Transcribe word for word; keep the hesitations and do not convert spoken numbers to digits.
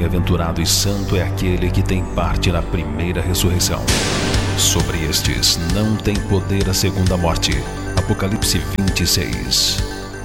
bem-aventurado e santo é aquele que tem parte na primeira ressurreição. Sobre estes não tem poder a segunda morte. Apocalipse vinte e seis.